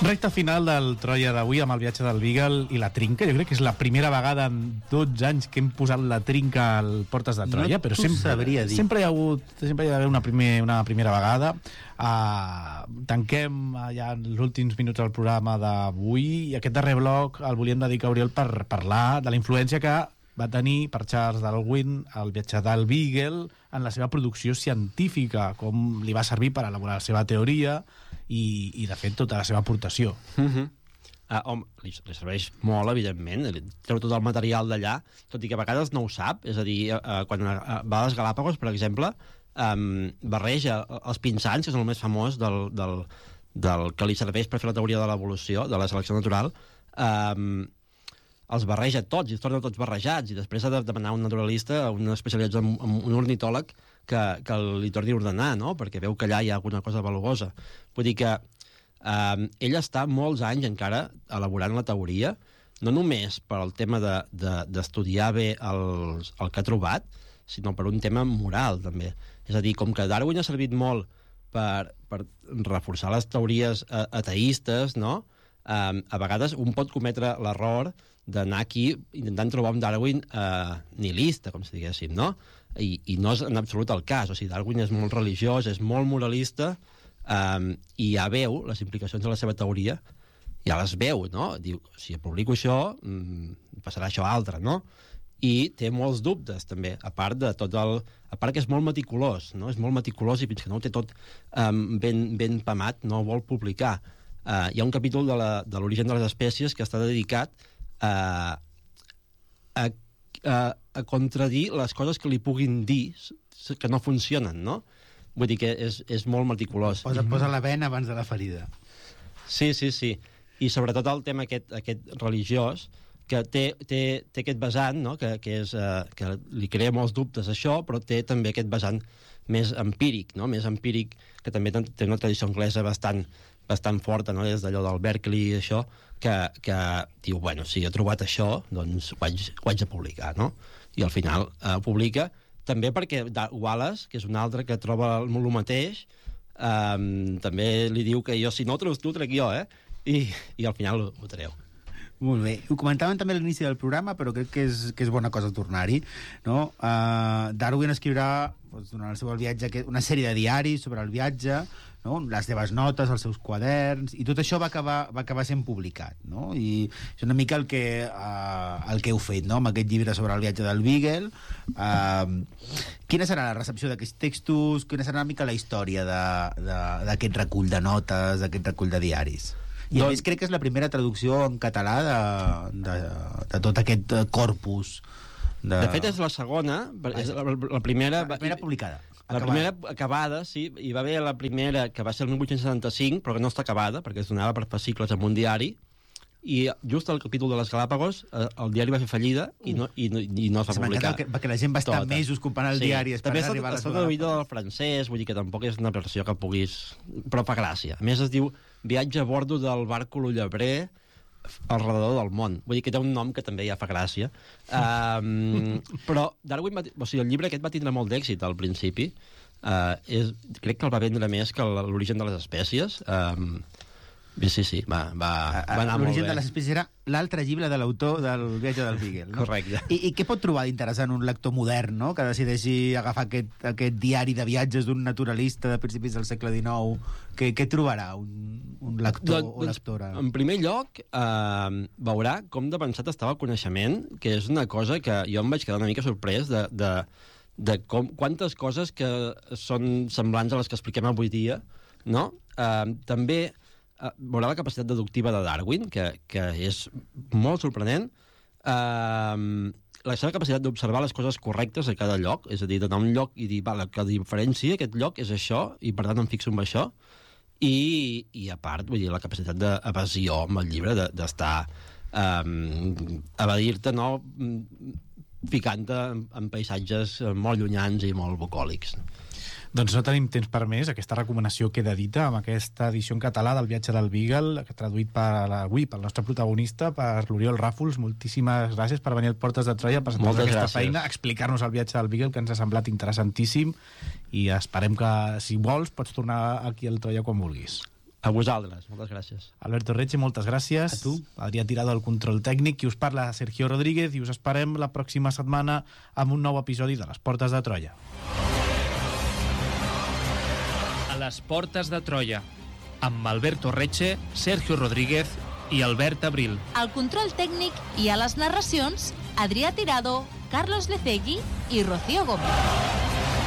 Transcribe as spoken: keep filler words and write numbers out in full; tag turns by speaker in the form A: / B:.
A: Recte final del Troia d'avui amb el viatge del Beagle i la trinca. Jo crec que és la primera vegada en dotze anys que hem posat la trinca al Portes de Troia,
B: no
A: però sempre, sempre hi ha hagut sempre hi ha d'haver una, primer, una primera vegada. Uh, tanquem ja els últims minuts del programa d'avui i aquest darrer bloc el volíem dedicar a Oriol per parlar de la influència que va tenir per Charles Darwin el viatge del Beagle en la seva producció científica, com li va servir per elaborar la seva teoria i, i de fet tota la seva aportació.
C: Uh-huh. Uh, home, li, li serveix molt, evidentment, treu tot el material d'allà, tot i que a vegades no ho sap, és a dir, uh, quan uh, va a les Galápagos, per exemple, um, barreja els pinsans, que són el més famós del, del, del que li serveix per fer la teoria de l'evolució, de la selecció natural, um, els barreja tots, i es tornen tots barrejats, i després ha de demanar un naturalista, un especialitzat en, en un ornitòleg, que, que li torni a ordenar, no?, perquè veu que allà hi ha alguna cosa valuosa. Vull dir que eh, ell està molts anys encara elaborant la teoria, no només per al tema d'estudiar de, de, bé el, el que ha trobat, sinó per un tema moral, també. És a dir, com que Darwin ha servit molt per, per reforçar les teories ateistes, no?, Um, a vegades un pot cometre l'error d'anar aquí intentant trobar un Darwin uh, nihilista, com si diguéssim, no? I, i no és en absolut el cas. O sigui, Darwin és molt religiós, és molt moralista, um, i ja veu les implicacions de la seva teoria, ja les veu, no? Diu, si publico això, um, passarà això altre, no? I té molts dubtes, també, a part de tot el... A part que és molt meticulós, no? És molt meticulós i fins que no ho té tot um, ben, ben pamat, no vol publicar. Uh, hi ha un capítol de la- de l'origen de les espècies que està dedicat a, a, a, a contradir les coses que li puguin dir s- que no funcionen, no? Vull dir que és, és molt meticulós.
B: Posa, posa la vena abans de la ferida.
C: Sí, sí, sí. I sobretot el tema aquest, aquest religiós, que té, té, té aquest vessant, no?, que, que, és, uh, que li crea molts dubtes això, però té també aquest vessant més empíric, no?, més empíric, que també té té una tradició anglesa bastant, bastant forta, no?, des d'allò del Berkeley i això, que, que diu, bueno, si he trobat això, doncs ho haig, ho haig de publicar, no? I al final eh, publica, també perquè Da- Wallace, que és un altre que troba el, el mateix, eh, també li diu que jo, si no ho treus tu, trec jo, eh? I, i al final ho, ho treu.
B: Molt bé. Ho comentàvem també a l'inici del programa, però crec que és, que és bona cosa tornar-hi, no? Uh, Darwin escriurà, doncs, durant el seu viatge, que- una sèrie de diaris sobre el viatge, no?, les seves notes, els seus quaderns, i tot això va acabar, va acabar sent publicat, no? I és una mica el que, uh, el que heu fet, no?, amb aquest llibre sobre el viatge del Beagle. Uh, quina serà la recepció d'aquests textos? Quina serà una mica la història de- de- d'aquest recull de notes, d'aquest recull de diaris? I a
C: Doncs-
B: més crec que és la primera traducció en català de, de, de tot aquest eh, corpus. De,
C: De fet, és la segona, és la, la primera...
B: la primera publicada.
C: La
B: acabada.
C: primera acabada, sí, hi va haver la primera que va ser el mil vuit-cents setanta-cinc, però que no està acabada, perquè es donava per fascicles en un diari, i just al capítol de les Galàpagos eh, el diari va fer fallida i no, i no, i no es va
B: Sí,
C: publicar.
B: que, perquè la gent va estar
C: Tota.
B: mesos comprant el
C: Sí.
B: diari esperant
C: També està,
B: arribar a les
C: està traduït al francès, vull dir que tampoc és una versió que puguis... Però fa gràcia. A més es diu Viatge a bordo del bàrcol llebrer al redador del món. Vull dir que té un nom que també ja fa gràcia. Um, però Darwin va, o sigui, el llibre aquest va tindre molt d'èxit al principi. Uh, és, crec que el va vendre més que l'origen de les espècies. Um, sí, sí, va, va, va anar molt
B: L'origen
C: bé.
B: de les espècies era l'altre llibre de l'autor del viatge del Beagle, no?
C: Correcte.
B: I, I què pot trobar d'interessant un lector modern, no?, que decideixi agafar aquest, aquest diari de viatges d'un naturalista de principis del segle dinou? Què, què trobarà un, un lector o lectora?
C: En primer lloc, eh, veurà com d'avançat estava el coneixement, que és una cosa que jo em vaig quedar una mica sorprès de, de, de com, quantes coses que són semblants a les que expliquem avui dia, no? Eh, també eh, veurà la capacitat deductiva de Darwin, que, que és molt sorprenent. Eh, la seva capacitat d'observar les coses correctes a cada lloc, és a dir, d'anar a un lloc i dir, vale, que diferència aquest lloc és això, i per tant em fixo en això, i, i a part, vull dir, la capacitat d'evasió amb el llibre, d'estar de, um, evadir-te, no?, ficant-te en, en paisatges molt llunyans i molt bucòlics.
A: Doncs no tenim temps per més. Aquesta recomanació queda dita amb aquesta edició en català del viatge del Beagle, traduït per avui pel nostre protagonista, per l'Oriol Ràfols. Moltíssimes gràcies per venir al Portes de Troia a presentar aquesta
C: gràcies.
A: feina, explicar-nos el viatge del Beagle, que ens ha semblat interessantíssim, i esperem que, si vols, pots tornar aquí al Troia quan vulguis.
C: A vosaltres, moltes gràcies.
A: Alberto Reche, moltes gràcies.
B: A tu.
A: Adrià Tirado, del control tècnic, i us parla Sergio Rodríguez, i us esperem la pròxima setmana amb un nou episodi de Les Portes de Troia.
D: A les Portes de Troia, amb Alberto Reche, Sergio Rodríguez i Albert Abril.
E: Al control tècnic i a les narracions, Adrià Tirado, Carlos Lecegui i Rocío Gómez.